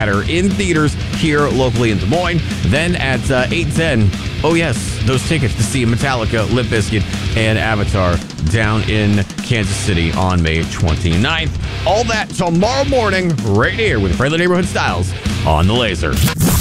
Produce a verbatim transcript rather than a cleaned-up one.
in theaters here locally in Des Moines. Then at uh, eight ten, oh yes, those tickets to see Metallica, Limp Bizkit, and Avatar down in Kansas City on May twenty-ninth. All that tomorrow morning right here with Friendly Neighborhood Styles on The Laser.